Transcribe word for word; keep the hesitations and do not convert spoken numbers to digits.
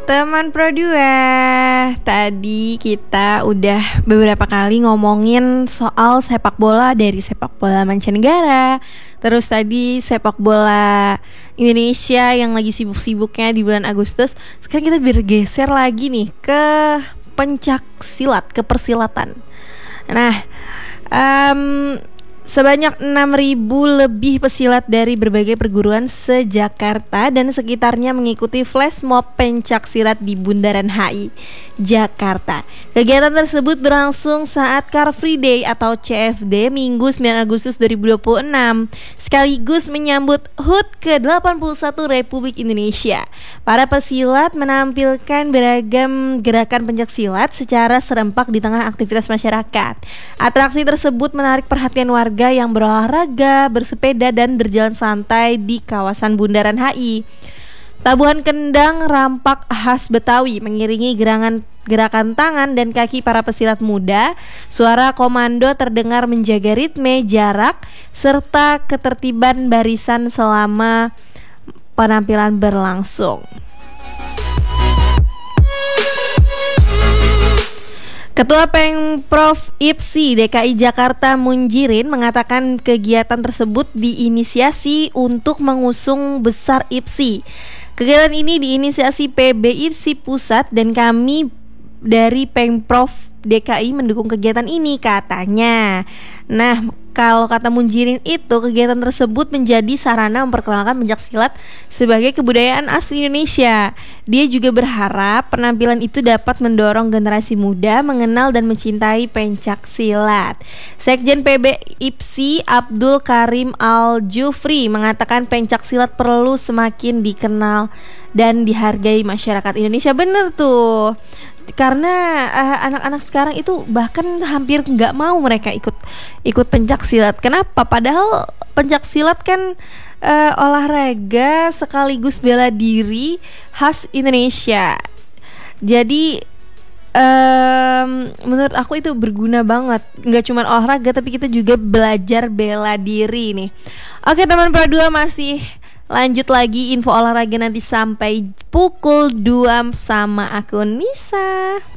Teman Pro dua, tadi kita udah beberapa kali ngomongin soal sepak bola dari sepak bola mancanegara. Terus tadi sepak bola Indonesia yang lagi sibuk-sibuknya di bulan Agustus. Sekarang kita bergeser lagi nih ke pencak silat, ke persilatan. Nah, um, sebanyak enam ribu lebih pesilat dari berbagai perguruan se-Jakarta dan sekitarnya mengikuti flash mob pencak silat di Bundaran H I, Jakarta. Kegiatan tersebut berlangsung saat Car Free Day atau C F D Minggu sembilan Agustus dua ribu dua puluh enam, sekaligus menyambut H U T ke delapan puluh satu Republik Indonesia. Para pesilat menampilkan beragam gerakan pencak silat secara serempak di tengah aktivitas masyarakat. Atraksi tersebut menarik perhatian warga yang berolahraga, bersepeda, dan berjalan santai di kawasan Bundaran H I. Tabuhan kendang rampak khas Betawi mengiringi gerakan gerakan tangan dan kaki para pesilat muda. Suara komando terdengar menjaga ritme, jarak, serta ketertiban barisan selama penampilan berlangsung. Ketua Pemprov I P S I D K I Jakarta Munjirin mengatakan kegiatan tersebut diinisiasi untuk mengusung besar I P S I. Kegiatan ini diinisiasi P B I P S I Pusat dan kami dari Pemprov D K I mendukung kegiatan ini, katanya. Nah, kalau kata Munjirin itu, kegiatan tersebut menjadi sarana memperkenalkan pencak silat sebagai kebudayaan asli Indonesia. Dia juga berharap penampilan itu dapat mendorong generasi muda mengenal dan mencintai pencak silat. Sekjen P B I P S I Abdul Karim Al-Jufri mengatakan pencak silat perlu semakin dikenal dan dihargai masyarakat Indonesia. Bener tuh. Karena uh, anak-anak sekarang itu bahkan hampir nggak mau mereka ikut ikut pencak silat. Kenapa? Padahal pencak silat kan uh, olahraga sekaligus bela diri khas Indonesia. Jadi um, menurut aku itu berguna banget. Nggak cuma olahraga, tapi kita juga belajar bela diri nih. Oke teman Pro dua, masih lanjut lagi info olahraga nanti sampai pukul dua sama akun Nisa.